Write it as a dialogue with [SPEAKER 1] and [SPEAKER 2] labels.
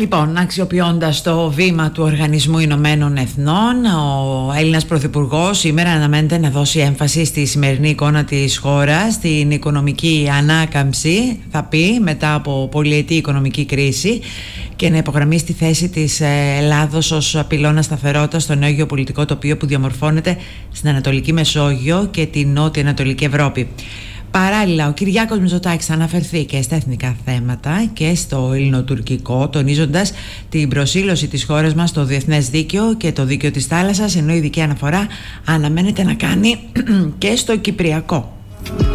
[SPEAKER 1] Λοιπόν, αξιοποιώντας το βήμα του Οργανισμού Ηνωμένων Εθνών, ο Έλληνας Πρωθυπουργός σήμερα αναμένεται να δώσει έμφαση στη σημερινή εικόνα της χώρας, στην οικονομική ανάκαμψη, θα πει, μετά από πολυετή οικονομική κρίση, και να υπογραμμίσει τη θέση της Ελλάδος ως πυλώνα σταθερότητας στο νέο γεωπολιτικό τοπίο που διαμορφώνεται στην Ανατολική Μεσόγειο και την Νότια Ανατολική Ευρώπη. Παράλληλα, ο Κυριάκος Μητσοτάκης θα αναφερθεί και στα εθνικά θέματα και στο ελληνοτουρκικό, τονίζοντας την προσήλωση της χώρας μας στο διεθνές δίκαιο και το δίκαιο της θάλασσας, ενώ ειδική αναφορά αναμένεται να κάνει και στο κυπριακό.